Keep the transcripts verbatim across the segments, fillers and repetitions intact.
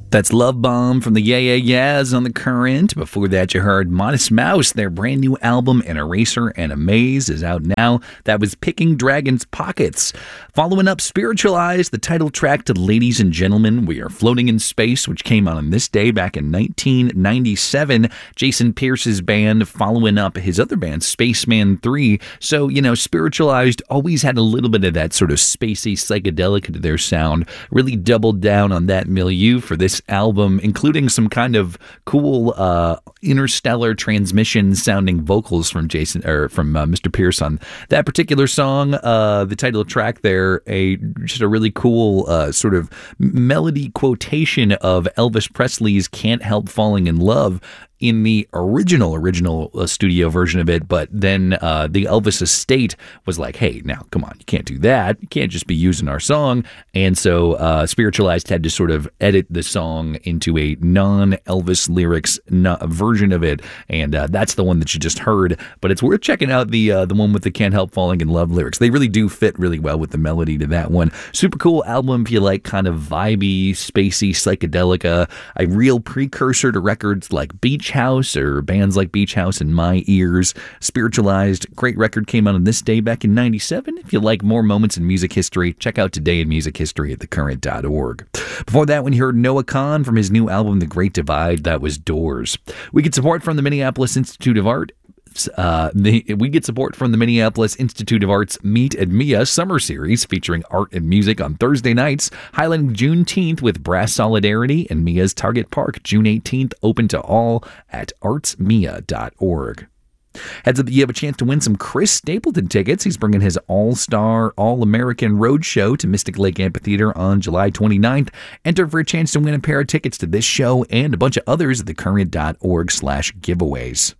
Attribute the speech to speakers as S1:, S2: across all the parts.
S1: That's Love Bomb from the Yeah Yeah Yeahs on The Current. Before that, you heard Modest Mouse. Their brand new album, An Eraser and a Maze, is out now. That was Picking Dragon's Pockets. Following up, Spiritualized, the title track to Ladies and Gentlemen, We Are Floating in Space, which came out on this day back in nineteen ninety-seven. Jason Pierce's band following up his other band, Spaceman three. So, you know, Spiritualized always had a little bit of that sort of spacey psychedelic to their sound. Really doubled down on that milieu for this album, including some kind of cool uh, interstellar transmission sounding vocals from Jason or from uh, Mister Pierce on that particular song. Uh, the title track there, a just a really cool uh, sort of melody quotation of Elvis Presley's "Can't Help Falling in Love" in the original, original uh, studio version of it, but then uh, the Elvis estate was like, hey, now, come on, you can't do that. You can't just be using our song. And so uh, Spiritualized had to sort of edit the song into a non-Elvis lyrics no- version of it, and uh, that's the one that you just heard. But it's worth checking out the uh, the one with the Can't Help Falling in Love lyrics. They really do fit really well with the melody to that one. Super cool album if you like kind of vibey, spacey, psychedelica, a real precursor to records like Beach House or bands like Beach House and My Ears. Spiritualized, great record, came out on this day back in ninety-seven. If you like more moments in music history, check out Today in Music History at the current dot org. Before that, when you heard Noah Kahan from his new album The Great Divide, that was Doors. We get support from the Minneapolis Institute of Art. Uh, the, we get support from the Minneapolis Institute of Art's Meet at Mia summer series featuring art and music on Thursday nights, highlighting Juneteenth with Brass Solidarity and Mia's Target Park June eighteenth, open to all at arts mia dot org. Heads up that you have a chance to win some Chris Stapleton tickets. He's bringing his All-Star, All-American Road Show to Mystic Lake Amphitheater on July twenty-ninth. Enter for a chance to win a pair of tickets to this show and a bunch of others at the current dot org slash giveaways.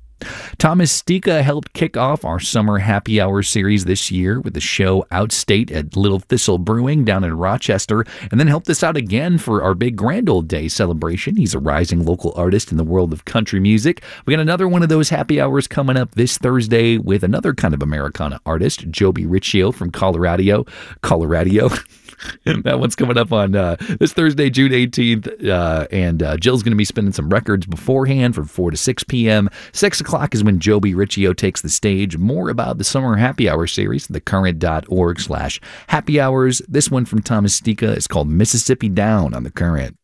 S1: Thomas Stika helped kick off our summer happy hour series this year with the show Outstate at Little Thistle Brewing down in Rochester, and then helped us out again for our big Grand Old Day celebration. He's a rising local artist in the world of country music. We got another one of those happy hours coming up this Thursday with another kind of Americana artist, Joby Riccio from Colorado. Colorado. That one's coming up on uh, this Thursday, June eighteenth, uh, and uh, Jill's going to be spinning some records beforehand from four to six p.m. six o'clock is when Joby Riccio takes the stage. More about the Summer Happy Hour series, the current dot org slash happy hours. This one from Thomas Stika is called Mississippi Down on The Current.